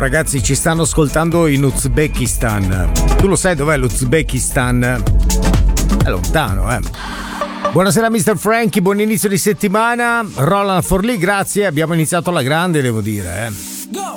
ragazzi, ci stanno ascoltando in Uzbekistan. Tu lo sai dov'è l'Uzbekistan? È lontano, eh. Buonasera Mr. Frankie, buon inizio di settimana. Roland Forlì, grazie, abbiamo iniziato alla grande, devo dire, eh. Go!